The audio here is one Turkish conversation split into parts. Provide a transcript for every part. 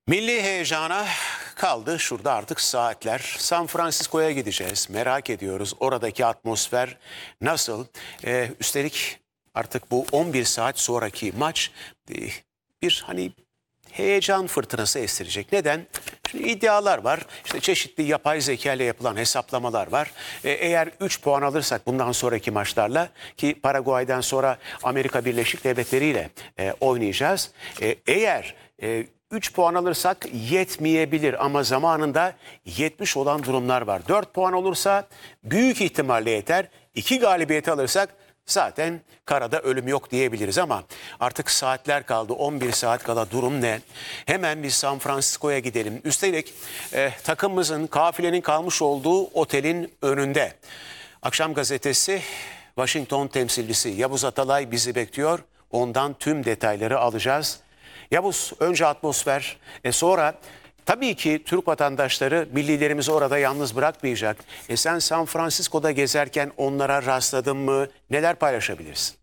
Milli heyecana kaldı şurada artık saatler. San Francisco'ya gideceğiz. Merak ediyoruz oradaki atmosfer nasıl? Üstelik artık bu 11 saat sonraki maç bir heyecan fırtınası estirecek. Neden? Şimdi iddialar var. İşte çeşitli yapay zeka ile yapılan hesaplamalar var. Eğer 3 puan alırsak bundan sonraki maçlarla ki Paraguay'dan sonra Amerika Birleşik Devletleri ile oynayacağız. Eğer 3 puan alırsak yetmeyebilir ama zamanında 70 olan durumlar var. 4 puan olursa büyük ihtimalle yeter. 2 galibiyeti alırsak zaten karada ölüm yok diyebiliriz ama artık saatler kaldı. 11 saat kala durum ne? Hemen biz San Francisco'ya gidelim. Üstelik takımımızın, kafilenin kalmış olduğu otelin önünde. Akşam gazetesi Washington temsilcisi Yavuz Atalay bizi bekliyor. Ondan tüm detayları alacağız. Yavuz, önce atmosfer, sonra tabii ki Türk vatandaşları millilerimizi orada yalnız bırakmayacak. Sen San Francisco'da gezerken onlara rastladın mı? Neler paylaşabilirsin?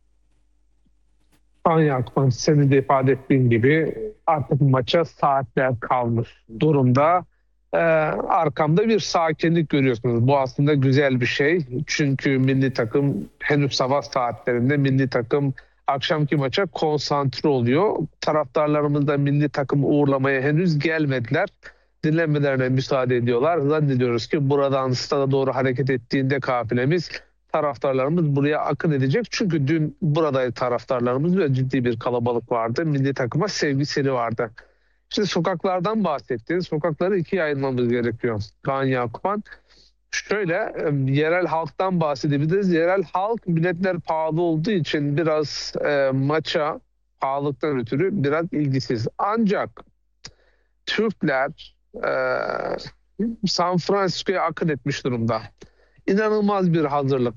Akman, senin de ifade ettiğin gibi artık maça saatler kalmış durumda. Arkamda bir sakinlik görüyorsunuz. Bu aslında güzel bir şey. Çünkü milli takım henüz sabah saatlerinde milli takım akşamki maça konsantre oluyor. Taraftarlarımız da milli takımı uğurlamaya henüz gelmediler. Dinlenmelerine müsaade ediyorlar. Zannediyoruz ki buradan stada doğru hareket ettiğinde kafilemiz taraftarlarımız buraya akın edecek. Çünkü dün buradaydı taraftarlarımız ve ciddi bir kalabalık vardı. Milli takıma sevgiseli vardı. Şimdi sokaklardan bahsettiğiniz sokakları ikiye ayırmamız gerekiyor. Kaan Yakupan. Şöyle yerel halktan bahsedebiliriz. Yerel halk biletler pahalı olduğu için biraz maça pahalılıktan ötürü biraz ilgisiz. Ancak Türkler San Francisco'ya akın etmiş durumda. İnanılmaz bir hazırlık.